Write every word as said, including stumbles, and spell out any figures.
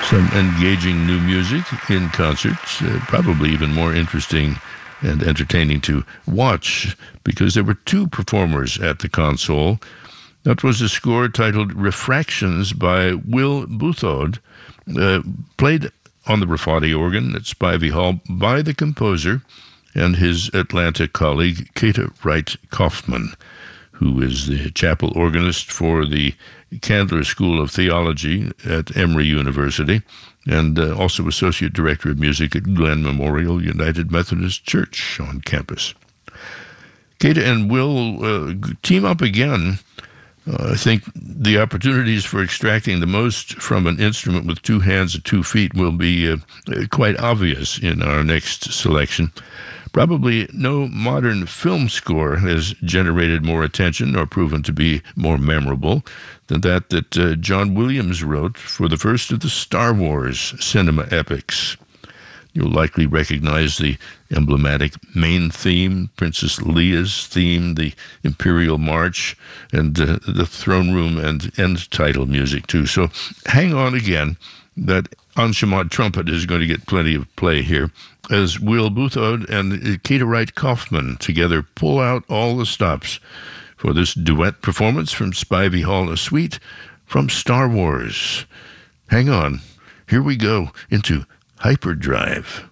Some engaging new music in concerts, uh, probably even more interesting and entertaining to watch, because there were two performers at the console. That was a score titled Refractions by Will Buthaud, uh, played on the Rafati organ at Spivey Hall by the composer and his Atlanta colleague, Kata Wright Kaufman, who is the chapel organist for the Candler School of Theology at Emory University, and uh, also Associate Director of Music at Glenn Memorial United Methodist Church on campus. Kata and Will uh, team up again. Uh, I think the opportunities for extracting the most from an instrument with two hands and two feet will be uh, quite obvious in our next selection. Probably no modern film score has generated more attention or proven to be more memorable than that that uh, John Williams wrote for the first of the Star Wars cinema epics. You'll likely recognize the emblematic main theme, Princess Leia's theme, the Imperial March, and uh, the throne room and end title music, too. So hang on again. That Anshimad trumpet is going to get plenty of play here as Will Buthaud and Kata Wright Kaufman together pull out all the stops for this duet performance from Spivey Hall, a suite from Star Wars. Hang on. Here we go into Hyperdrive.